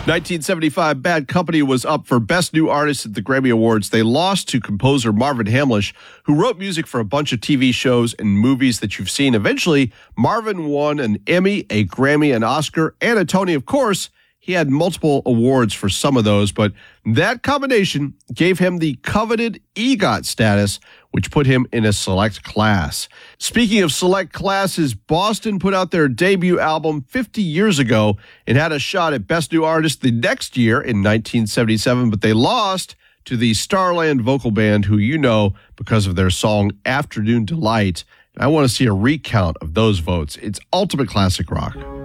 1975, Bad Company was up for Best New Artist at the Grammy Awards. They lost to composer Marvin Hamlisch, who wrote music for a bunch of TV shows and movies that you've seen. Eventually, Marvin won an Emmy, a Grammy, an Oscar, and a Tony, of course. He had multiple awards for some of those, but that combination gave him the coveted EGOT status, which put him in a select class. Speaking of select classes, Boston put out their debut album 50 years ago and had a shot at Best New Artist the next year in 1977, but they lost to the Starland Vocal Band, who you know because of their song Afternoon Delight. And I want to see a recount of those votes. It's ultimate classic rock.